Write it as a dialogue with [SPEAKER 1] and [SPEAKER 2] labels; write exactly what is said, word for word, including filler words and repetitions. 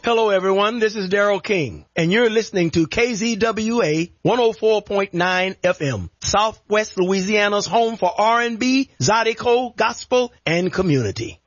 [SPEAKER 1] Hello, everyone. This is Daryl King, and you're listening to K Z W A one oh four point nine F M, Southwest Louisiana's home for R and B, Zydeco, gospel, and community.